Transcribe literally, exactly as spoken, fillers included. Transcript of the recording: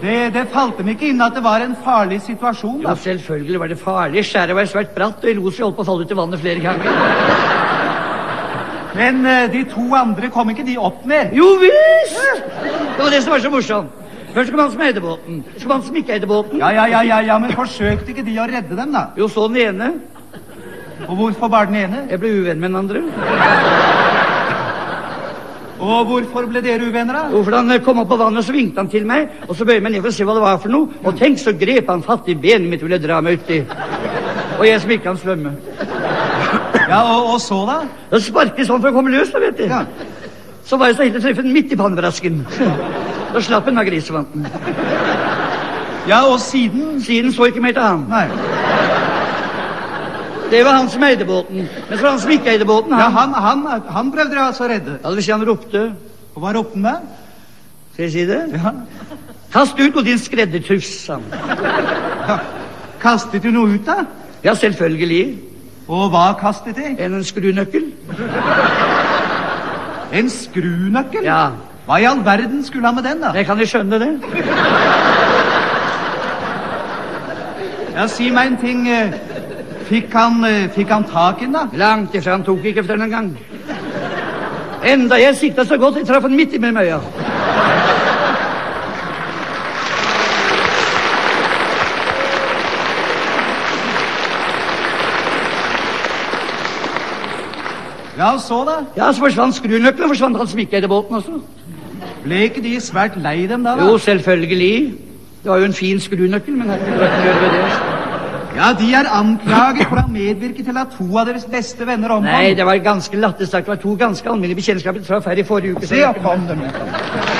Det, det falt dem ikke inn at det var en farlig situasjon, da. Jo, selvfølgelig var det farlig. Skjæret var svært bratt, og Elosi holdt på å falle ut i vannet flere ganger. Men uh, de to andre kom ikke de opp mer? Jo visst! Det var det som var så morsomt. Først kom han som eide båten. Så kom han som ikke eide båten. Ja, ja, ja, ja, ja, men forsøkte ikke de å redde dem, da? Jo, så den ene. Og hvorfor bare den ene? Jeg ble uvenn med den andre. Og hvorfor ble dere uvenner, da? Jo, for han kom opp på vannet, og så vinkte han til meg, og så bøyde jeg meg ned for å se hva det var for noe, og tenk, så grep han fatt i benet mitt og ville dra meg uti. Og jeg som ikke kan svømme. Ja, og, og så da? Da sparket jeg sånn for å komme løs, da, vet du. Ja. Så var jeg så helt å treffe den midt i pannebrasken. Da slapp den av grisevanten. Ja, og siden? Siden så ikke mer til han. Nei. Det var han som eide båten. Men så var han som ikke eide båten, han. Ja, han, han, han prøvde dere altså å redde. Ja, det vil si han ropte. Og hva ropte han da? Skal jeg si det? Ja. Kast ut på din skreddertuss, sa han. Ja. Kastet du noe ut da? Ja, selvfølgelig. Og hva kastet de? En skrunøkkel. En skrunøkkel? Ja. Hva i all verden skulle han med den, da? Jeg kan jo skjønne det. Ja, si meg en ting. Fikk han, fikk han tak i den, da? Langt ifra, han tok ikke efter den en gang. Enda jeg sikta så godt, jeg traff han midt i mellom øya. Ja, så da? Ja, så forsvant skrunøkkelen, og forsvant han som ikke eide båten også. Ble ikke de svært lei dem da, da? Jo, selvfølgelig. Det var jo en fin skrunøkkel, men jeg kunne ikke gjøre det. Ja, de er anklaget for å medvirke til at to av deres beste venner omkom. Nei, det var ganske latterstakt. Det var to ganske alminnelige bekjentskaper fra færre i forrige uke. Se opp om dem.